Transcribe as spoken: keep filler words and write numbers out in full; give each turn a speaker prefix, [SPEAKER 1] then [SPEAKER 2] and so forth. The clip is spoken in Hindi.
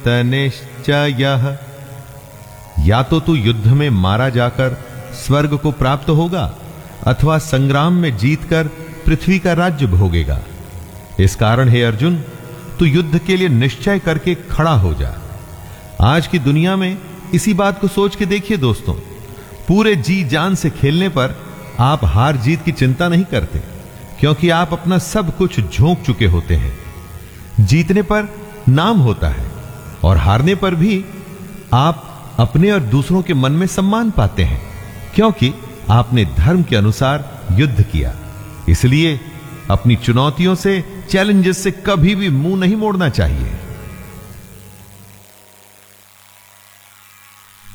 [SPEAKER 1] तनिश्चयः, या तो तू युद्ध में मारा जाकर स्वर्ग को प्राप्त होगा अथवा संग्राम में जीतकर पृथ्वी का राज्य भोगेगा। इस कारण हे अर्जुन, तू युद्ध के लिए निश्चय करके खड़ा हो जा। आज की दुनिया में इसी बात को सोच के देखिए दोस्तों, पूरे जी जान से खेलने पर आप हार जीत की चिंता नहीं करते, क्योंकि आप अपना सब कुछ झोंक चुके होते हैं। जीतने पर नाम होता है और हारने पर भी आप अपने और दूसरों के मन में सम्मान पाते हैं, क्योंकि आपने धर्म के अनुसार युद्ध किया। इसलिए अपनी चुनौतियों से, चैलेंजेस से कभी भी मुंह नहीं मोड़ना चाहिए।